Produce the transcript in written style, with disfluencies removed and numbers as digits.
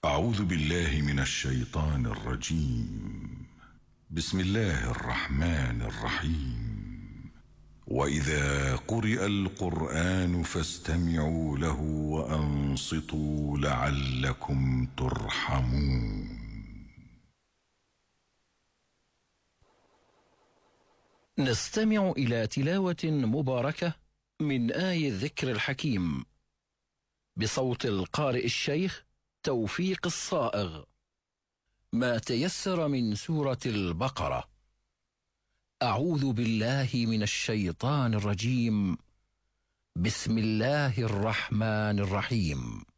أعوذ بالله من الشيطان الرجيم. بسم الله الرحمن الرحيم. وإذا قرئ القرآن فاستمعوا له وأنصتوا لعلكم ترحمون. نستمع إلى تلاوة مباركة من آي الذكر الحكيم بصوت القارئ الشيخ توفيق الصائغ، ما تيسر من سورة البقرة. أعوذ بالله من الشيطان الرجيم. بسم الله الرحمن الرحيم.